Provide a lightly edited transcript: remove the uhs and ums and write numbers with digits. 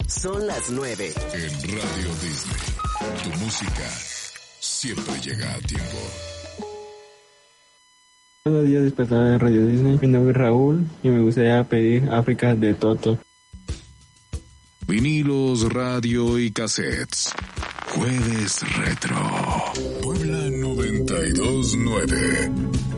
Son las 9. En Radio Disney, tu música siempre llega a tiempo. Buenos días, despertador de Radio Disney. Mi nombre es Raúl y me gustaría pedir África de Toto. Vinilos, radio y cassettes. Jueves Retro. Puebla 92.9.